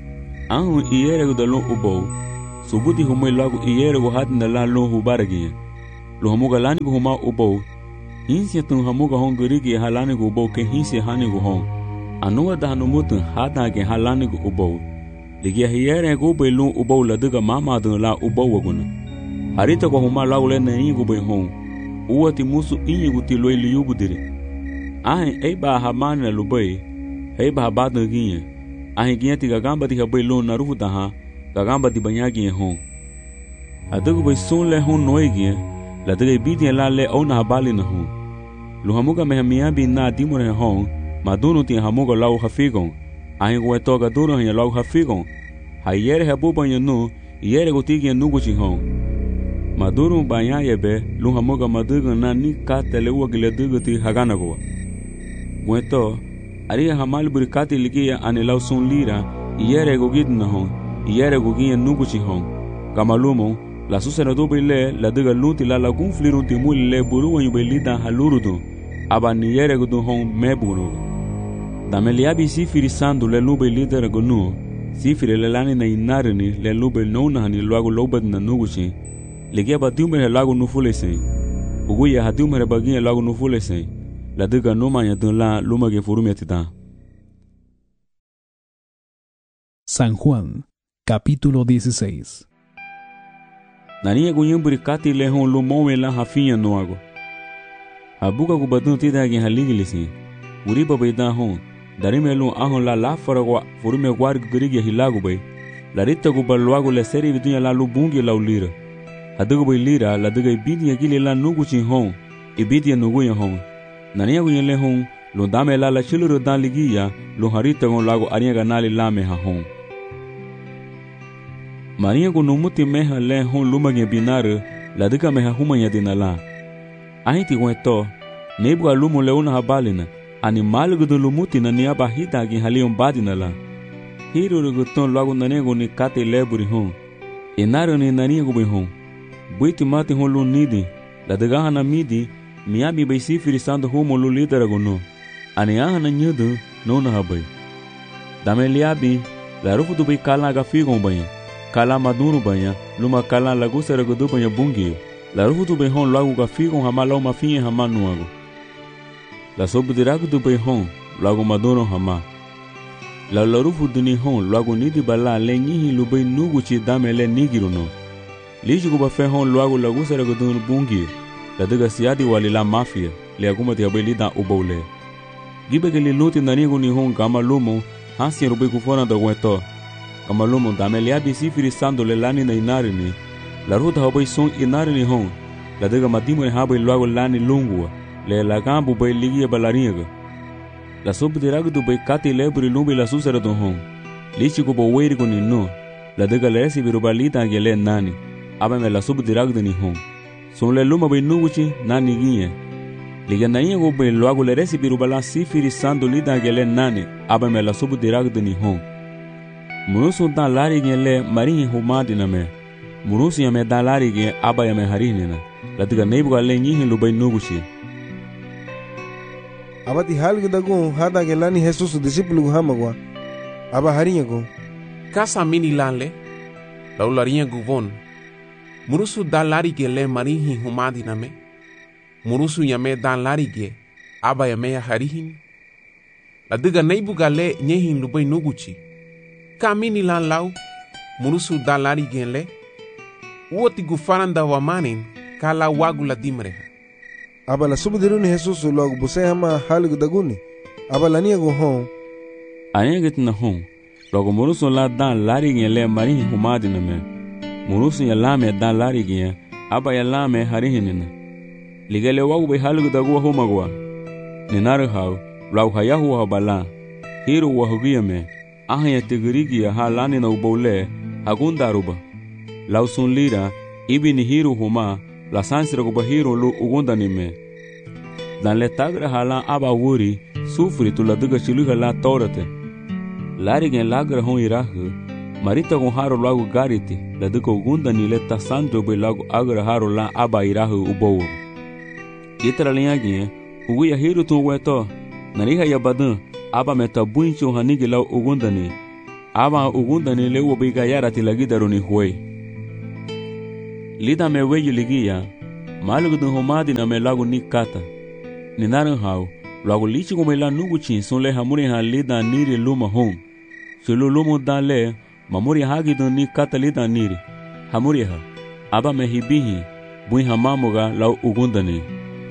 Ahu iyere da lon ubou. Subuti humoi lagu iyere go hatin da la lon hubaragi. Lo hamuga lani go huma ubou. Insia tun hamuga hon gerigi halani go ubou ke hinsi hani go hon. Anua da hanumutun hata ke halani go ubou. Ligi iyere go be lon ubou la diga mama dun la ubou waguna. Harita go huma lagu le na ingo be hon. Uati musu inyigu ti loi liyubu diri. Ahin eiba hamani na lubai. Eiba habadna ginye. Ahin ginye ti gagamba ti habai lon na rufu taha. Gagamba ti banya ginye hon. Adagu bai son le hon noe ginye. La diga ibidi la le au na habali na hon. Lu hamuga me hamiabi na dimure hon. Madunu ti hamuga lau hafigon. Ahin gwe toga duro hanya lau hafigon. Hayere habuba nyanu. Iyere gutigi nuguchi hon. Maduru banya yebe lu hamuga maduga na ni ka tele wa gile duga ti hagana go. Gweto ari hamal burikati ligia anilau sun lira iyere go gidna hon iyere go gien nuguchi hon. Kamalumo la susena do bile la duga luti la la gun flirun ti mulle buru wa yubelida halurudu aba ni yere go do hon mebunu. Dameliabi sifiri sandu le lube lidera go nu sifiri le lani na inarini le lube nona hani luago lobad na nuguchi. Ligia batiumere lago nufulese. Uguya hatiumere bagia lago nufulese. La diga noma ya la luma que furumia tita. San Juan, capítulo dieciséis. Nania gunyumbri kati lehon lumome la hafinya noago. Abuka kubatun tita gen haligilisi. Uriba beida hon. Darime lu ahon la la faragwa furumia guarg grigi hilago bay. La rita kubaluago le seri vidunya la lubungi la ulira. Adugo bai lira la duga ibidi agile la nuguchi hon ibidi nuguya hon nania gunyele hon lo dame la la chiluru dan ligia lo harita gon lago aria ganali la me ha hon Maria go numuti meha le hon lumage binare la duga meha humanya dinala ahiti gweto nebu alumo le una habalina animal go lumuti na nia bahita gi halion badinala hiru go ton lago nania go ni kate leburi hon enaro ni nania go be hon Buiti mati hon lu nidi, la degaha na midi, miyabi bai sifiri sando humo lu lidera gono. Ani aha na nyudu, no na habai. Dame liabi, la rufu du bai kala ga figon banya, kala madunu banya, luma kala la gusera gudu banya bungi. La rufu du bai hon lagu ga figon hama lau mafinye hama nuago. La sobu diragu du bai hon, lagu madunu hama. La la rufu du ni hon, lagu nidi bala le nyihi lu bai nuguchi dame le nigiru no. Lishi kuba fe hon luago lagu sera gudun bungi la diga siadi wali la mafia le aguma ti abeli da ubole gibe ke li luti nani guni hon kama lumo hasi rubi kufona da gweto kama lumo dame le abi sifiri sando le lani na inari ni la ruta habai son inari ni hon la diga madimu ni habai luago lani lungua le la gambu bai ligia balariga la sobu diragu du bai kati leburi lumbi la susera don hon lishi kuba weiri guni no la diga le resi birubalita gele nani aba me la sub dirag de ni hon son le luma be nuguchi nani ginye liga nanye go be luago le resi birubala sifiri sando lida gele nani aba me la sub dirag de ni hon munusu da lari gele mari huma diname munusu ya me da lari ge aba ya me harinina la diga neibu gale nyi lu be nuguchi aba ti hal gdago hada gelani Jesus discípulo hamagwa aba harinya go casa mini lale laularia guvon Murusu da larige le marihi humadi name. Murusu yame da larige aba yame ya harihin. La diga neibu gale nyehin lubai nuguchi. Kamini lan lau. Murusu da larige le. Uoti gufaranda wa manin kala wagu la dimreha. Aba la subudiruni Jesus log buse hama halig daguni. Aba la niego hon. Ayenget na hon. Logo murusu la dan larige le marihi humadi name. Murusu ya lame dan larigi aba ya lame harihinina ligele wagu be halugu dagu homagwa ninaru haw law hayahu habala hiru wahugiyame ahya tigirigi halani na ubole hagundaruba law sun lira ibini hiru huma la sansira go bahiru lu ugundanime dan le tagra hala aba wuri sufri tu la duga chiluga la torate larigi lagra hon irahu Marita con haro lago gariti, la duco gunda ni leta santo be lago agra haro la aba irahu ubowo. Itra linyagi, uguya hiru tu weto, nariha ya badan, aba meta buincho hanigi lau ugunda ni. aba ugundani le ubiga yara tilagida roni huwe lida me weyu ligia malugu dun homadi na me lagu ni kata ni naran hau lagu lichi ko me la nugu chin son le hamuri ha lida niri luma hon sulu lumu dan le mamuri hagi dun ni kata lida niri hamuri ha aba me hibihi bui hamamuga lau ugundani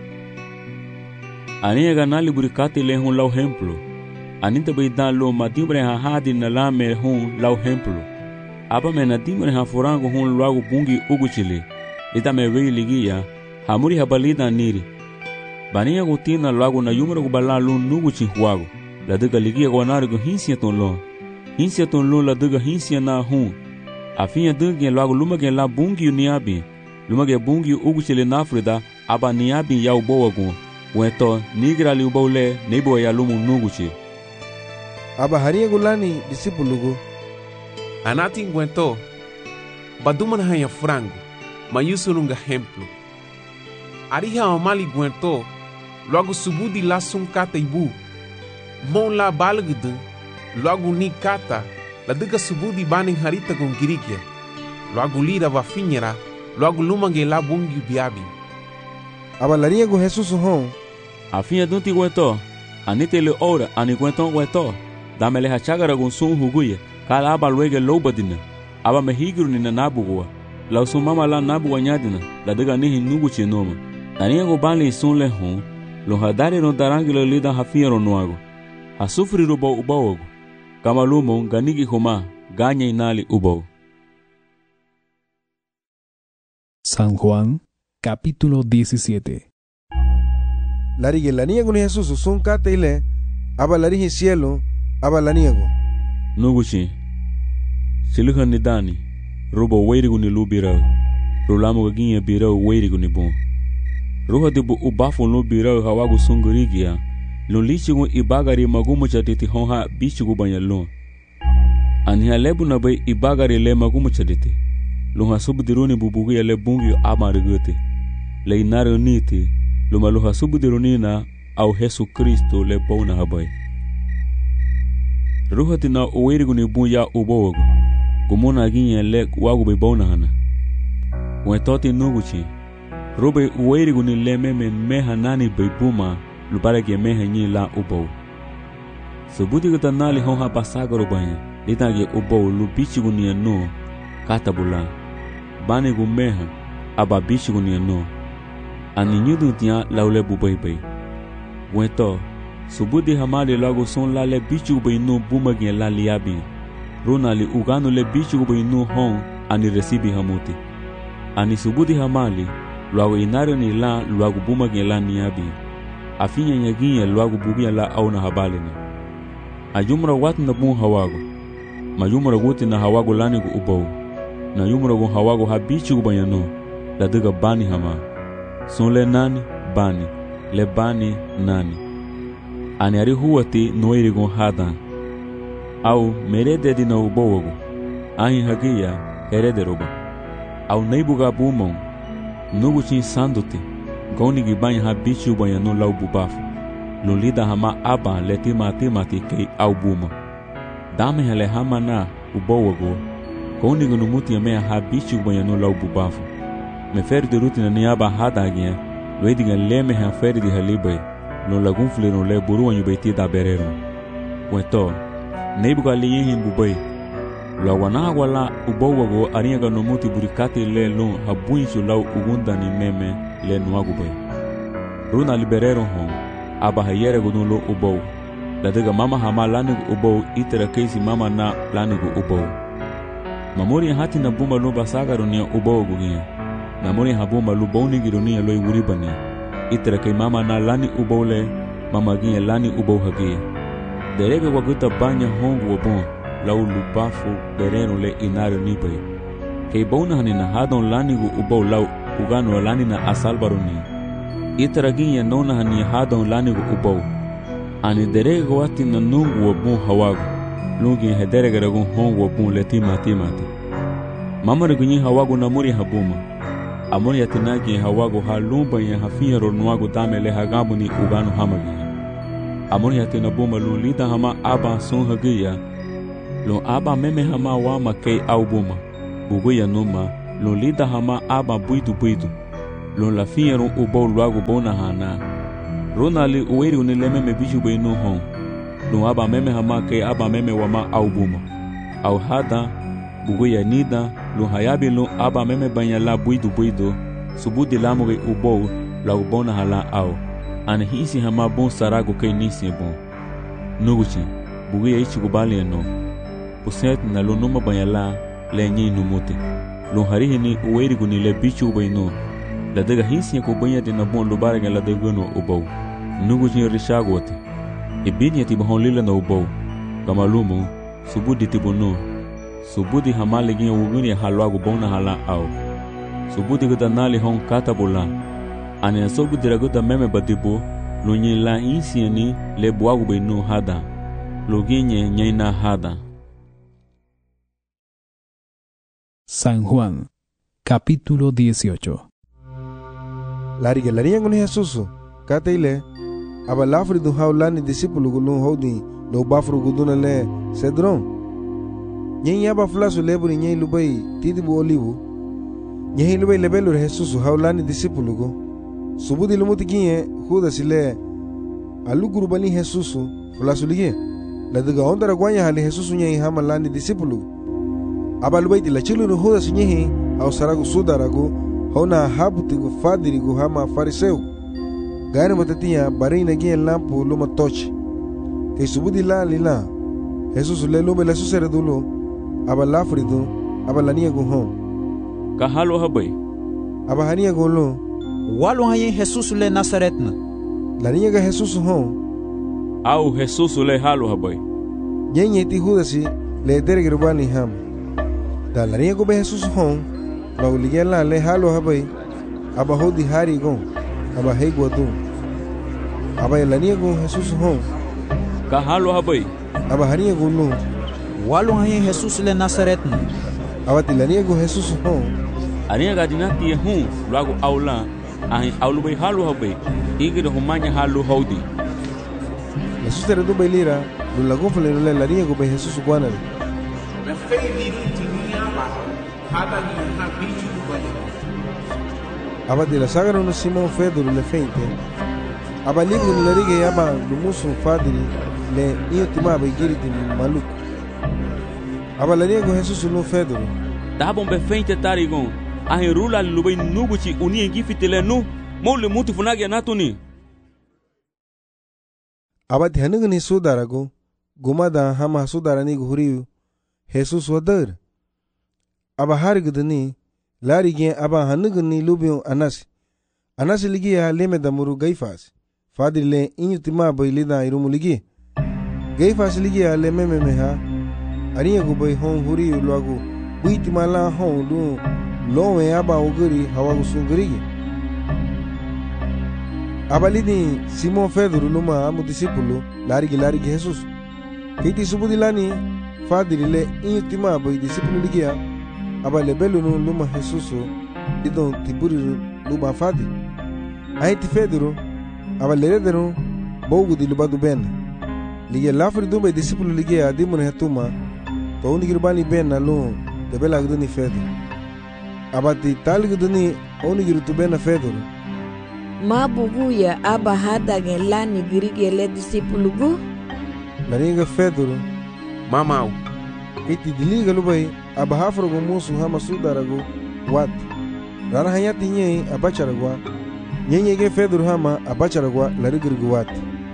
aniga nali burikati le hun lau hemplo aninte bai dan lo madimbre ha hadi na la me hun lau hemplo aba me nadimbre ha furango hun lagu bungi uguchili lita me wei ligia hamuri habalida niri bania gutina lagu na yumro gubala lu nuguchi huago la diga ligia gonari go hinsia ton lo hinsia ton lo la diga hinsia na hun afinha dingue lagu lumage la bungi niabi lumage bungi uguchili na frida aba niabi ya uboago weto nigra li ubole nebo ya lumu nuguchi aba haria gulani disipulugo anati ngwento badumana hanya frango mayusulunga hemplo ariha omali gwento logo subudi la sun kata ibu mon la balgdu logo ni kata la diga subudi bani harita con girikia logo lira va finera logo lumange la bungi biabi aba laria go Jesus hon afinha dunti gwento anite le ora ani gwento gwento damele hachagara gon sun huguye kala aba luege lobadina aba mehigru ni nabugo la sumama la nabugo nyadina la diga ni nugu chinoma ania go bali sun le hon lo hadari no darangilo lida hafiero noago hasufri rubo ubawogo kama lumo ganigi homa ganya inali ubo. San Juan capítulo diecisiete. Larigue la niego ni Jesús sun kate ile aba larihi cielo aba la niego nuguchi siluhan ni dani rubo weirigu ni lubira rulamu gaginye bira weirigu ni bon ruha de bu ubafo no bira hawagu sungurigia lo lichigu ibagari magumu chatiti honha bichigu banyalon ania lebu na bay ibagari le magumu chatiti lo hasubdironi bubugu ya le bungi amarigute le inaro niti lo malo hasubdironina au Yesu Kristo le bona habay ruha tina uweirigu ni bunya ubogo gumuna ginye le wagu be bona hana wetoti nuguchi robe uweirigu ni le meme meha nani be buma lubare ge meha nyi la ubo subuti gata nali honha pasagoro banya litage ubo lubichigu ni no katabula bani gu meha aba bichigu ni no ani nyudu tia laule bubai bai weto subuti hamali lago son la le bichigu bai no buma ge la liabi ronali ugano le bichigu bai no hon ani resibi hamuti ani subuti hamali luago inario ni la luago buma ge la niabi afinya nyaginya luago bugia la au na habali ni ajumra wat na bun hawago majumra guti na hawago lani gu ubo na yumra gu hawago habichi gu banyano la diga bani hama son le nani bani le bani nani ani ari huwati noiri gu hadan au merede di na ubo wago ahi hagia herede roba au neibuga bumon nugu chin sanduti goni gi banya habichi gu banyano lau bubafu lolida hama aba leti mati mati kei au buma dame hele hama na ubowago koni gunu muti ya mea habichi ubanya no lau bubafu me feri de ruti na niaba hada agia loedi nga leme ha feri di halibai no lagunfule no le buru wanyu beti da berero weto neibuga liyehi bubai lo wana wala ubowago ariaga no muti burikati le lo habuinchu lau ugunda ni meme le nuagu bai runa liberero hon aba hayere gudun lo ubo la diga mama hama lanigu ubo itera keisi mama na lanigu ubo mamori hati na bumba lo basaga ronia ubo gugia mamori habumba lo boni gironia lo iwuribani itera kei mama na lani ubo le mama gia lani ubo hagia derege waguta banya hongu wabon lau lubafu bereno le inario nibai kei bona hanina hadon lanigu ubo lau ugano lani na asalbaronia itaraginya nona hani hadon lanigu ubo ani derege wati na nungu wabun hawagu lungi hederege ragun hongu wabun letima timati mamare gunyi hawagu na muri habuma amori yatinagi hawagu ha lumba ya hafiya ronuagu dame le hagabu ni ugano hamagi amori yatina buma lulida hama aba son hagiya Lon aba meme hama wama kei au buma. Bugu ya numa, lon lida hama aba buidu buidu. Lon la finyeron ubou luagu bona hana. Ronali uweri unileme me biju bei no hon. Lon aba meme hama kei aba meme wama au buma. Au hada, bugu ya nida, lon hayabi lon aba meme banyala buidu buidu. Subudi lamure ubou luagu bona hala au. Ane hisi hama bon sarago kei nisi bon. Nuguchi, bugu ya ichi kubali no. Puset na lo numa banyala le nyi numuti. Lo harihi ni uweri guni le bichu ubayno. La dega hisi ya kubanya di na bon lubare nga la dega no ubau. Nuguchi rishago wate. Ibini ya tibahon lila na ubau. Kamalumu, subudi tibono. Subudi hamale gini uguni ya halwagu bona hala au. Subudi gada nali hon kata bola. Ane ya sogu diraguda meme badibo. Lo nyi la hisi ya ni le buagu bayno hada. Lo ginye nyaina hada. San Juan, capítulo dieciocho. Lariga larinha con Jesus, kata ile, aba lafri du haulani discípulo gunu hodi, no bafru guduna le cedron. Nyen yaba flasu leburi nyen lubai tidibu olivu. Nyen lubai lebelu Jesus haulani discípulo go. Subudi lumuti kinye huda sile aluguru bani Jesus flasu lige. La diga ondara gwanya hali Jesus nyen hamalani discípulo. Abalubaiti la chilo no hoda sinyehi au saragu sudaragu hona habutigu fadirigu hama fariseu gani matatia barina gie lampu luma tochi te subudi la lila Jesus le lume la suseredulo abalafridu abalania gu hon kahalo habai abahania gu lo walo haye Jesus le Nazaretna la niña ga Jesus hon au Jesus le halo habai nyenye ti hudasi le dergirubani ham da la niña go be Jesus hon la uligela le halo habai aba hodi hari gon aba hego du aba la niña go Jesus hon ka halo habai aba haria go no walo haye Jesus le Nazaretna aba ti la niña go Jesus hon aria ga dinati hun lago aula ahi aulu bai halo habai igire humanya halo hodi la sustere do bailira lo lago fele le la niña go be Jesus guana me feidi tiniaba hada ni ha bichu bani aba de la sagra no Simon Pedro le feinte aba ligu le rige aba lumusu fadiri le iotima be giriti maluco aba la niña go Jesus no Pedro dabon be feinte tarigon ahi rula lubai nuguchi uni ngifitele nu mole mutu funagi natuni aba dhanu ni sudarago gumada hama sudarani guriu Jesus wadar aba harigdani larige aba hanugni lubio anas anas ligia leme damuru gaifas fadile inyutima boilida irumuligi gaifas ligia leme memeha ariya gubai hon huriu lagu buitimala hon lu lowe aba uguri hawagu sungurigi abalini Simon Pedro luma amu discípulo larigi larigi Jesus kiti subudilani fadirile inyutima boy discípulo ligia abale belu no luma Jesus idon tiburi luma fadi aiti Pedro abale redero bogu di lubadu ben ligia lafri dumbe discípulo ligia dimun hetuma to unigirbani ben na lo de bela gduni Pedro abati talgduni onigirtu ben Pedro mabugu ya aba hada gelani girige le discípulo gu laringa Pedro mamau iti diliga lubai aba hafro go musu hama sudarago wat rara hayati nye abacharagwa nyenye ge Pedro hama abacharagwa larigirgu wat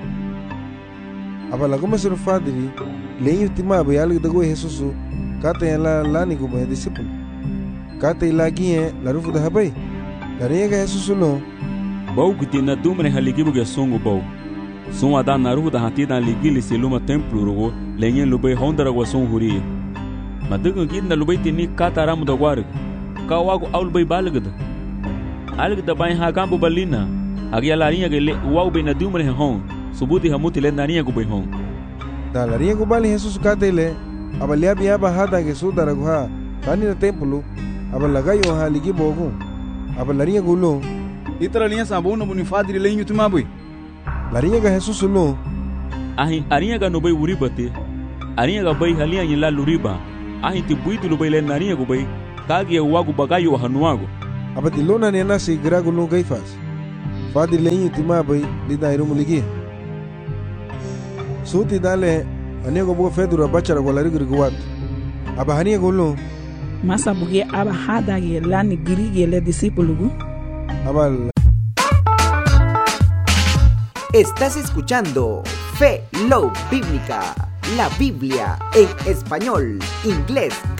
aba lagoma sur fadiri lenyu tima ba yalig dago Jesus kata yala lani go be disciple kata ilagie larufu da habai laringa Jesus no bau kuti na dumre haligibu ge songo bau son ada naru da hatida ligili seluma templo rogo lenyen lubai hondara go son huri madugo gidna lubai tini kataram da gwar kawago aul bai balgda algda bai ha gambo balina agia larinha ge le wau be na dumre hon subudi hamuti le narinha go bai hon da larinha go bali Jesus katele abalia bia ba hada ge sudara go ha tani na templo abalaga ha ligibo go abalarinha go lo itara linha sabuna buni fadiri lenyu tumabui larinha ga Jesus no ahi arinha ga no bai wuri bate aniya ga bay haliya yin la luriba ahin ti buitu lu bay le nariya gu bay kagi wagu bagayo hanuago abati lona ne nasi grago no gaifas fadi le yin ti ma bay li da irum ligi suti dale aniya go bo fedura bachara go la rigri go wat aba haniya go lo masa bugi aba hada ge lani grige le discípulo gu abal. Estás escuchando Fe Love Bíblica, la Biblia en español, inglés,